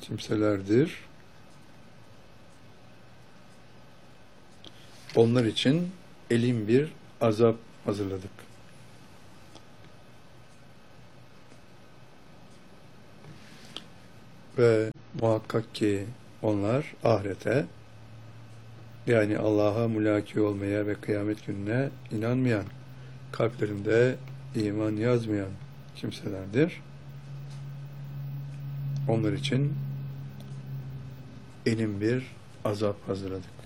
kimselerdir. Onlar için elin bir azap hazırladık. Ve muhakkak ki onlar ahirete, yani Allah'a mülaki olmaya ve kıyamet gününe inanmayan, kalplerinde iman yazmayan kimselerdir. Onlar için elin bir azap hazırladık.